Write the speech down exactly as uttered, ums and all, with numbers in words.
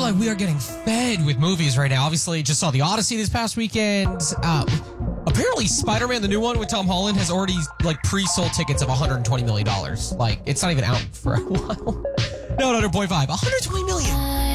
like we are getting fed with movies right now. Obviously, just saw The Odyssey this past weekend. Uh, apparently, Spider-Man, the new one with Tom Holland, has already like pre-sold tickets of one hundred twenty million dollars. Like, it's not even out for a while. No, no, no, point five. one hundred twenty million dollars.